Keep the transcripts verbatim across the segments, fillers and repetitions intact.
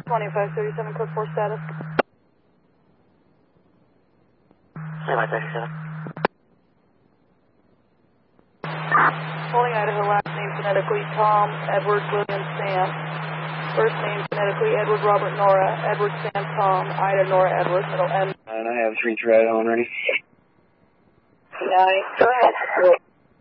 twenty-five thirty-seven, code four status. twenty-five thirty-seven. Holding Idaho, last name phonetically Tom, Edward, William, Sam. First name phonetically Edward, Robert, Nora. Edward, Sam, Tom, Ida, Nora, Edward, middle M. And I have three through Idaho and ready. Nine. Go ahead.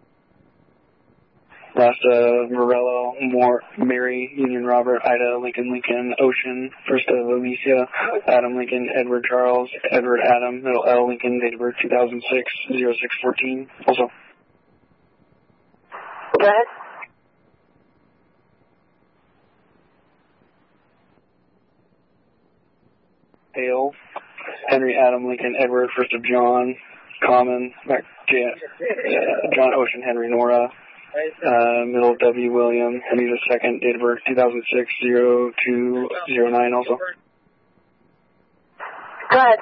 Last of Morello, Moore, Mary, Union Robert, Ida, Lincoln, Lincoln, Ocean. First of Alicia, Adam, Lincoln, Edward, Charles, Edward, Adam, middle L, Lincoln, date of birth two thousand six, oh six fourteen. Also. Go ahead. Hale, Henry, Adam, Lincoln, Edward, first of John, Common, Mac, J, uh, John, Ocean, Henry, Nora, uh, middle W, William, Henry the second, date of birth two thousand six, oh two oh nine also. Go ahead.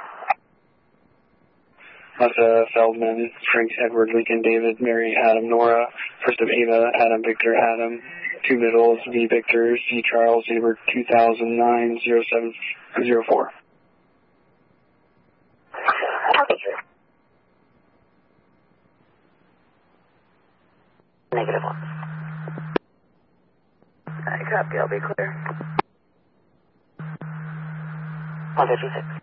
That's uh, Feldman, Frank, Edward, Lincoln, David, Mary, Adam, Nora, first of Ava, Adam, Victor, Adam, two middles, V, Victor, C, Charles, date of birth two thousand nine, oh seven oh four. Okay. Negative one. I copy, I'll be clear. one fifty-six.